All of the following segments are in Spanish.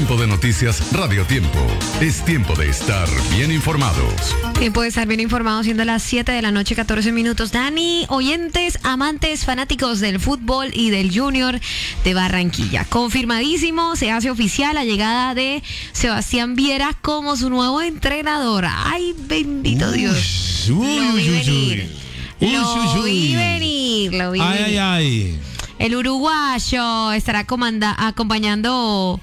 Tiempo de noticias Radio Tiempo. Es tiempo de estar bien informados. Tiempo de estar bien informados, siendo las 7 de la noche, 14 minutos. Dani, oyentes, amantes, fanáticos del fútbol y del Junior de Barranquilla. Confirmadísimo, se hace oficial la llegada de Sebastián Viera como su nuevo entrenador. ¡Ay, bendito Dios! Lo vi venir. Lo vi venir. Ay. El uruguayo estará acompañando,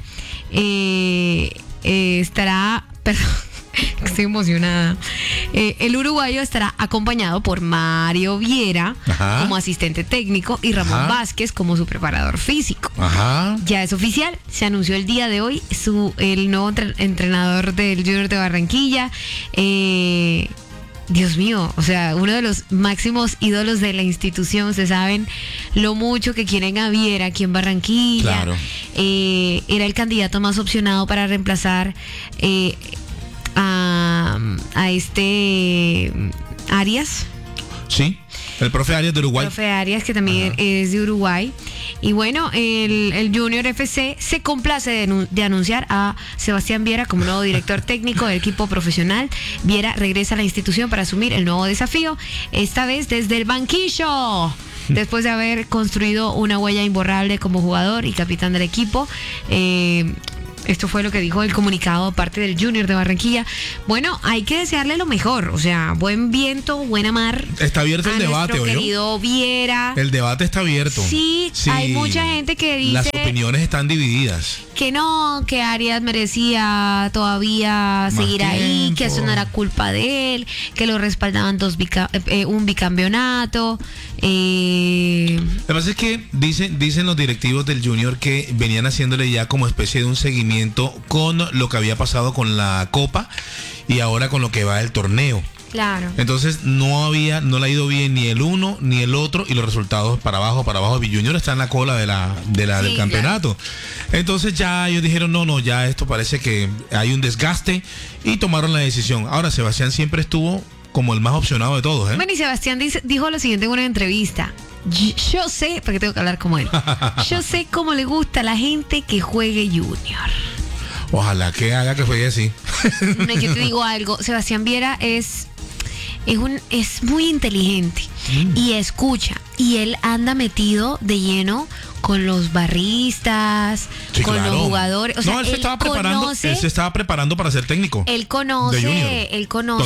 perdón, estoy emocionada. El uruguayo estará acompañado por Mario Viera como asistente técnico y Ramón Vázquez como su preparador físico. Ya es oficial, se anunció el día de hoy el nuevo entrenador del Junior de Barranquilla. Dios mío, o sea, uno de los máximos ídolos de la institución. Ustedes saben lo mucho que quieren a Viera aquí en Barranquilla. Claro. Era el candidato más opcionado para reemplazar a este Arias. Sí, el profe Arias de Uruguay. El profe Arias, que también es de Uruguay. Y bueno, el Junior FC se complace de anunciar a Sebastián Viera como nuevo director técnico del equipo profesional. Viera regresa a la institución para asumir el nuevo desafío, esta vez desde el banquillo. Después de haber construido una huella imborrable como jugador y capitán del equipo. Esto fue lo que dijo el comunicado parte del Junior de Barranquilla. Bueno, hay que desearle lo mejor, o sea, buen viento, buena mar. Está abierto el debate, nuestro ¿oyó? querido Viera. El debate está abierto. Sí, hay mucha gente que dice... Las opiniones están divididas. Que no, que Arias merecía todavía seguir ahí, que eso no era culpa de él, que lo respaldaban un bicampeonato. Lo que pasa es que dicen los directivos del Junior que venían haciéndole ya como especie de un seguimiento con lo que había pasado con la Copa y ahora con lo que va del torneo. Claro. Entonces no le ha ido bien ni el uno ni el otro y los resultados para abajo. El Junior está en la cola del campeonato. Claro. Entonces ya ellos dijeron no, ya esto parece que hay un desgaste y tomaron la decisión. Ahora Sebastián siempre estuvo como el más opcionado de todos, ¿eh? Bueno, y Sebastián dijo lo siguiente en una entrevista. Yo sé, porque tengo que hablar como él. Yo sé cómo le gusta a la gente que juegue Junior. Ojalá que haga que juegue así. No, yo te digo algo, Sebastián Viera es muy inteligente y escucha, y él anda metido de lleno con los barristas, con los jugadores. O sea, él se estaba preparando para ser técnico. Él conoce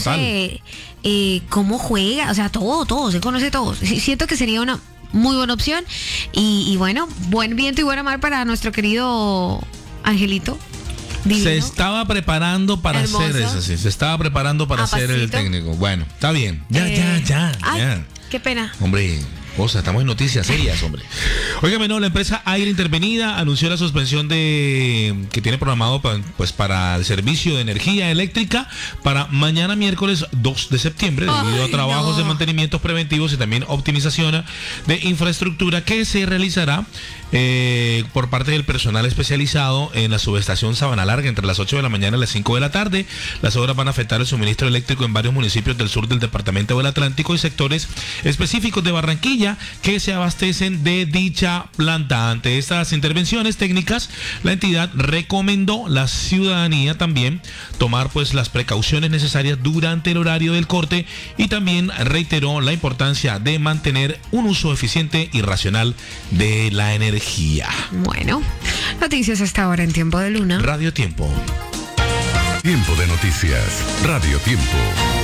cómo juega, o sea, todo, se conoce todo. Siento que sería una muy buena opción y bueno, buen viento y buena mar para nuestro querido Angelito. Divino. Se estaba preparando para hacer eso, sí. Se estaba preparando para ser el técnico. Bueno, está bien. Ya. Qué pena. Hombre, estamos en noticias serias, hombre. Óigame, la empresa Aire Intervenida anunció la suspensión que tiene programado para el servicio de energía eléctrica para mañana miércoles 2 de septiembre debido a trabajos de mantenimientos preventivos y también optimización de infraestructura que se realizará por parte del personal especializado en la subestación Sabana Larga entre las 8 de la mañana y las 5 de la tarde. Las obras van a afectar el suministro eléctrico en varios municipios del sur del departamento del Atlántico y sectores específicos de Barranquilla que se abastecen de dicha planta. Ante estas intervenciones técnicas, la entidad recomendó la ciudadanía también tomar las precauciones necesarias durante el horario del corte y también reiteró la importancia de mantener un uso eficiente y racional de la energía. Bueno, noticias hasta ahora en Tiempo de Luna. Radio Tiempo. Tiempo de noticias Radio Tiempo.